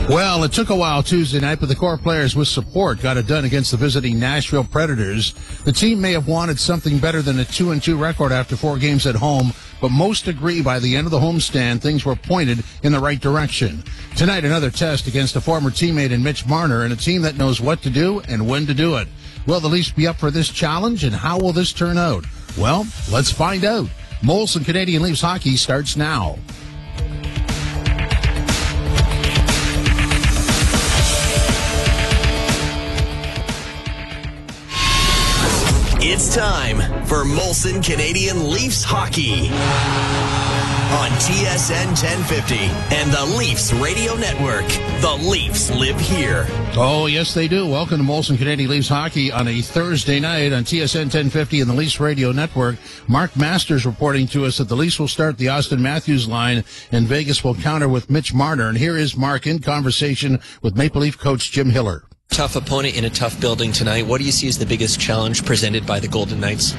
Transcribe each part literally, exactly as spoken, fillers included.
Well, it took a while Tuesday night, but the core players with support got it done against the visiting Nashville Predators. The team may have wanted something better than a two and two record after four games at home, but most agree by the end of the homestand, things were pointed in the right direction. Tonight, another test against a former teammate in Mitch Marner and a team that knows what to do and when to do it. Will the Leafs be up for this challenge, and how will this turn out? Well, let's find out. Molson Canadian Leafs hockey starts now. It's time for Molson Canadian Leafs hockey on T S N ten fifty and the Leafs Radio Network. The Leafs live here. Oh, yes, they do. Welcome to Molson Canadian Leafs hockey on a Thursday night on T S N ten fifty and the Leafs Radio Network. Mark Masters reporting to us that the Leafs will start the Austin Matthews line and Vegas will counter with Mitch Marner. And here is Mark in conversation with Maple Leaf coach Jim Hiller. Tough opponent in a tough building tonight. What do you see as the biggest challenge presented by the Golden Knights?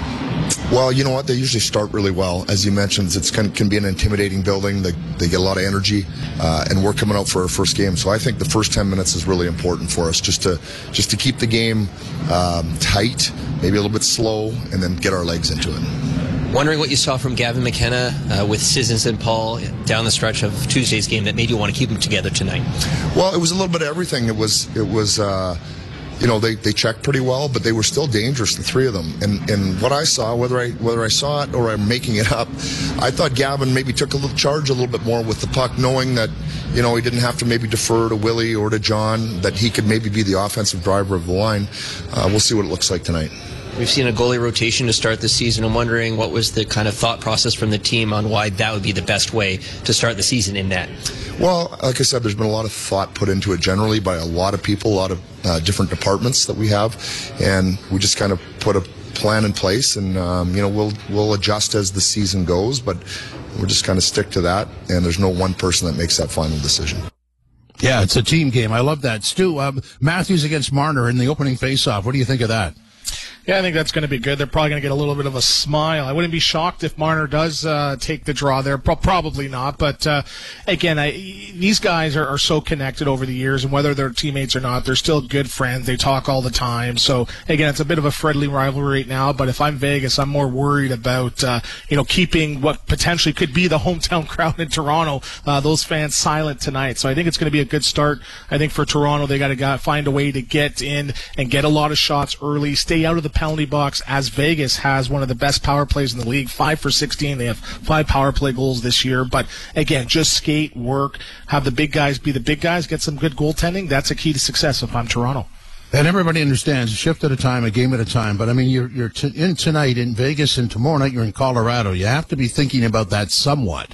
Well, you know what? They usually start really well. As you mentioned, it's can, can be an intimidating building. They, they get a lot of energy, uh, and we're coming out for our first game. So I think the first ten minutes is really important for us, just to just to keep the game um, tight, maybe a little bit slow, and then get our legs into it. Wondering what you saw from Gavin McKenna uh, with Sissons and Paul down the stretch of Tuesday's game that made you want to keep them together tonight. Well, it was a little bit of everything. It was, it was, uh, you know, they, they checked pretty well, but they were still dangerous, the three of them. And and what I saw, whether I whether I saw it or I'm making it up, I thought Gavin maybe took a little charge a little bit more with the puck, knowing that, you know, he didn't have to maybe defer to Willie or to John, that he could maybe be the offensive driver of the line. Uh, we'll see what it looks like tonight. We've seen a goalie rotation to start the season. I'm wondering what was the kind of thought process from the team on why that would be the best way to start the season in net? Well, like I said, there's been a lot of thought put into it generally by a lot of people, a lot of uh, different departments that we have, and we just kind of put a plan in place, and um, you know, we'll we'll adjust as the season goes, but we'll just kind of stick to that, and there's no one person that makes that final decision. Yeah, it's a team game. I love that. Stu, um, Matthews against Marner in the opening face-off. What do you think of that? Yeah, I think that's going to be good. They're probably going to get a little bit of a smile. I wouldn't be shocked if Marner does uh, take the draw there. Pro- probably not. But, uh, again, I, these guys are, are so connected over the years, and whether they're teammates or not, they're still good friends. They talk all the time. So, again, it's a bit of a friendly rivalry right now. But if I'm Vegas, I'm more worried about, uh, you know, keeping what potentially could be the hometown crowd in Toronto, uh, those fans silent tonight. So I think it's going to be a good start. I think for Toronto, they got to find a way to get in and get a lot of shots early, stay out of the penalty box, as Vegas has one of the best power plays in the league, five for sixteen. They have five power play goals this year. But again, just skate, work, have the big guys be the big guys, get some good goaltending. That's a key to success if I'm Toronto. And everybody understands, a shift at a time, a game at a time. But I mean, you're you're t- in tonight in Vegas, and tomorrow night you're in Colorado. You have to be thinking about that somewhat.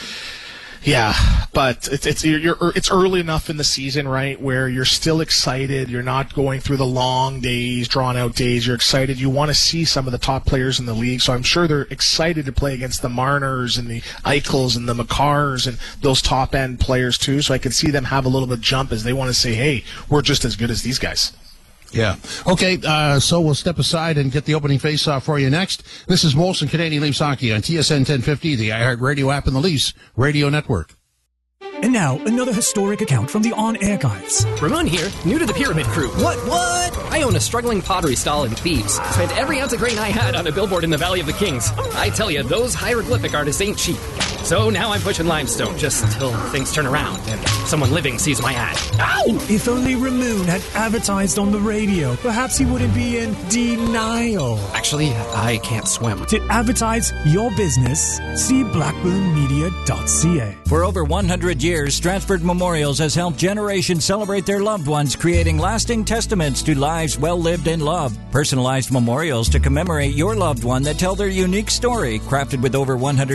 Yeah, but it's it's you're, you're it's early enough in the season, right, where you're still excited. You're not going through the long days, drawn out days. You're excited. You want to see some of the top players in the league, so I'm sure they're excited to play against the Marners and the Eichels and the Makars and those top end players too. So I can see them have a little bit of jump as they want to say, "Hey, we're just as good as these guys." Yeah. Okay, uh, so we'll step aside and get the opening face-off for you next. This is Molson Canadian Leafs hockey on T S N ten fifty, the iHeartRadio app, and the Leafs Radio Network. And now, another historic account from the On Archives. Ramon here, new to the Pyramid Crew. What, what? I own a struggling pottery stall in Thebes. Spent every ounce of grain I had on a billboard in the Valley of the Kings. I tell you, those hieroglyphic artists ain't cheap. So now I'm pushing limestone, just until things turn around and someone living sees my ad. Ow! If only Ramon had advertised on the radio, perhaps he wouldn't be in denial. Actually, I can't swim. To advertise your business, see blackburn media dot c a. For over one hundred years, Stratford Memorials has helped generations celebrate their loved ones, creating lasting testaments to lives well lived in love. Personalized memorials to commemorate your loved one that tell their unique story, crafted with over one hundred